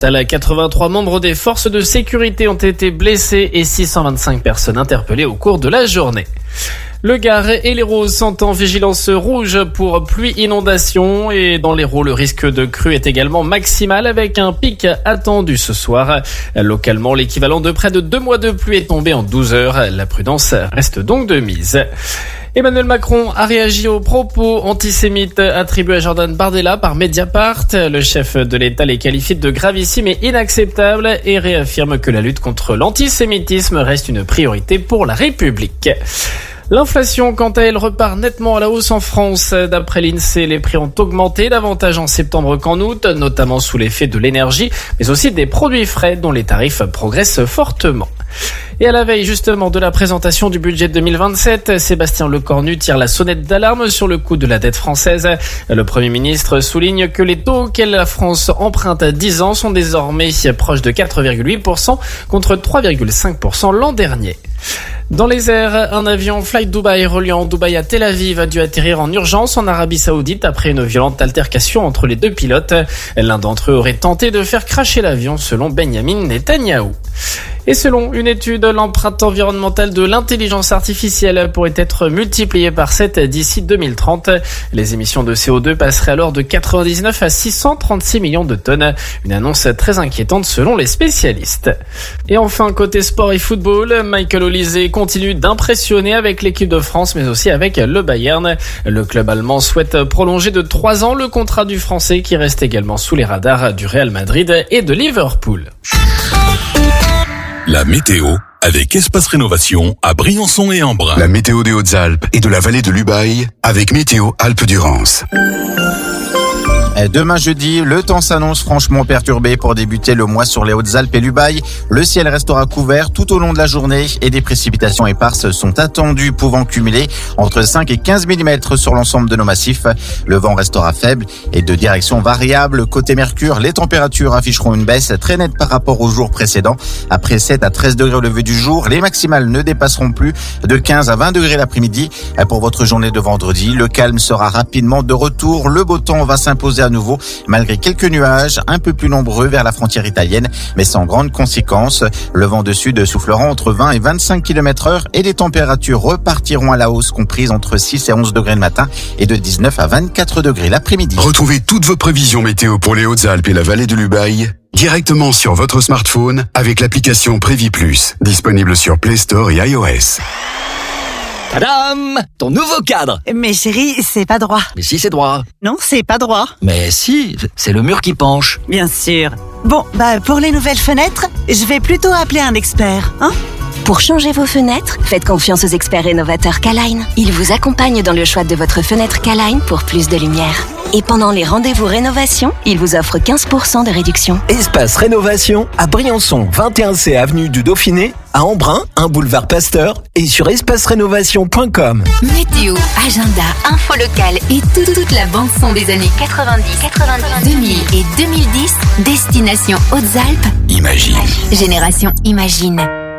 83 membres des forces de sécurité ont été blessés et 625 personnes interpellées au cours de la journée. Le Gard et l'Hérault sont en vigilance rouge pour pluie inondation et dans l'Hérault, le risque de crue est également maximal avec un pic attendu ce soir. Localement, l'équivalent de près de 2 mois de pluie est tombé en 12 heures. La prudence reste donc de mise. Emmanuel Macron a réagi aux propos antisémites attribués à Jordan Bardella par Mediapart. Le chef de l'État les qualifie de gravissimes et inacceptables et réaffirme que la lutte contre l'antisémitisme reste une priorité pour la République. L'inflation, quant à elle, repart nettement à la hausse en France. D'après l'INSEE, les prix ont augmenté davantage en septembre qu'en août, notamment sous l'effet de l'énergie, mais aussi des produits frais dont les tarifs progressent fortement. Et à la veille justement de la présentation du budget 2027, Sébastien Lecornu tire la sonnette d'alarme sur le coût de la dette française. Le Premier ministre souligne que les taux auxquels la France emprunte à 10 ans sont désormais proches de 4,8% contre 3,5% l'an dernier. Dans les airs, un avion Fly Dubai reliant Dubaï à Tel Aviv a dû atterrir en urgence en Arabie Saoudite après une violente altercation entre les deux pilotes. L'un d'entre eux aurait tenté de faire cracher l'avion selon Benjamin Netanyahou. Et selon une étude, l'empreinte environnementale de l'intelligence artificielle pourrait être multipliée par 7 d'ici 2030. Les émissions de CO2 passeraient alors de 99 à 636 millions de tonnes. Une annonce très inquiétante selon les spécialistes. Et enfin, côté sport et football, Michael Olise continue d'impressionner avec l'équipe de France, mais aussi avec le Bayern. Le club allemand souhaite prolonger de 3 ans le contrat du Français qui reste également sous les radars du Real Madrid et de Liverpool. La météo avec Espace Rénovation à Briançon et Embrun. La météo des Hautes-Alpes et de la vallée de l'Ubaye avec Météo Alpes-Durance. Demain jeudi, le temps s'annonce franchement perturbé pour débuter le mois sur les Hautes-Alpes et l'Ubaye. Le ciel restera couvert tout au long de la journée et des précipitations éparses sont attendues, pouvant cumuler entre 5 et 15 mm sur l'ensemble de nos massifs. Le vent restera faible et de direction variable. Côté Mercure, les températures afficheront une baisse très nette par rapport aux jours précédents. Après 7 à 13 degrés au lever du jour, les maximales ne dépasseront plus de 15 à 20 degrés l'après-midi. Pour votre journée de vendredi, le calme sera rapidement de retour. Le beau temps va s'imposer à nouveau, malgré quelques nuages un peu plus nombreux vers la frontière italienne, mais sans grande conséquence. Le vent de sud soufflera entre 20 et 25 km/h et les températures repartiront à la hausse, comprises entre 6 et 11 degrés le matin et de 19 à 24 degrés l'après-midi. Retrouvez toutes vos prévisions météo pour les Hautes-Alpes et la vallée de l'Ubaye directement sur votre smartphone avec l'application Prévis Plus, disponible sur Play Store et iOS. Tadam! Ton nouveau cadre! Mais chérie, c'est pas droit. Mais si, c'est droit. Non, c'est pas droit. Mais si, c'est le mur qui penche. Bien sûr. Bon, pour les nouvelles fenêtres, je vais plutôt appeler un expert, hein? Pour changer vos fenêtres, faites confiance aux experts rénovateurs K-Line. Ils vous accompagnent dans le choix de votre fenêtre K-Line pour plus de lumière. Et pendant les rendez-vous rénovation, ils vous offrent 15% de réduction. Espace Rénovation à Briançon, 21C avenue du Dauphiné, à Embrun, 1 boulevard Pasteur et sur espacerénovation.com. Météo, agenda, info locale et toute la bande-son des années 90, 2000 et 2010, destination Hautes-Alpes. Imagine. Génération Imagine.